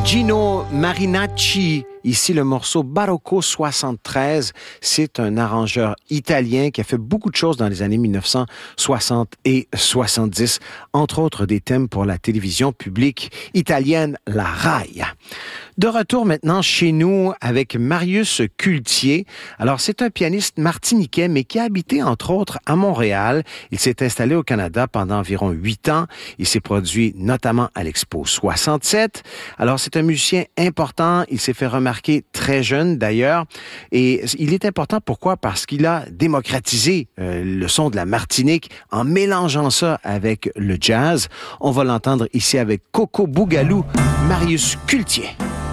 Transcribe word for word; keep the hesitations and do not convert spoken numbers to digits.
Gino Marinacci, ici le morceau Barocco soixante-treize. C'est un arrangeur italien qui a fait beaucoup de choses dans les années mille neuf cent soixante et soixante-dix, entre autres des thèmes pour la télévision publique italienne, la Rai. De retour maintenant chez nous avec Marius Cultier. Alors, c'est un pianiste martiniquais, mais qui a habité, entre autres, à Montréal. Il s'est installé au Canada pendant environ huit ans. Il s'est produit notamment à l'Expo soixante-sept. Alors, c'est un musicien important. Il s'est fait remarquer très jeune, d'ailleurs. Et il est important, pourquoi? Parce qu'il a démocratisé euh, le son de la Martinique en mélangeant ça avec le jazz. On va l'entendre ici avec Coco Bougalou, Marius Cultier.